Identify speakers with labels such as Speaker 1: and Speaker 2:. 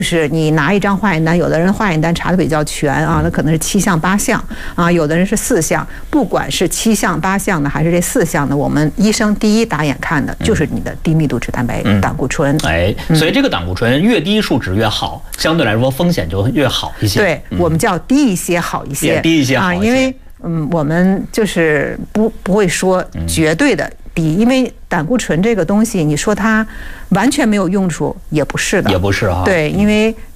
Speaker 1: 就是你拿一张化验单，有的人化验单查的比较全啊，那可能是7项8项啊，有的人是4项。不管是7项8项的，还是这4项的，我们医生第一打眼看的就是你的低密度脂蛋白胆固醇。
Speaker 2: 所以这个胆固醇越低数值越好，相对来说风险就越好一些。
Speaker 1: 对，我们叫低一些好一些，
Speaker 2: 也低一些好一些。
Speaker 1: 因为我们就是不会说绝对的低，因为胆固醇这个东西，你说它完全没有用处也不是的，
Speaker 2: 也不是哈。
Speaker 1: 对，因为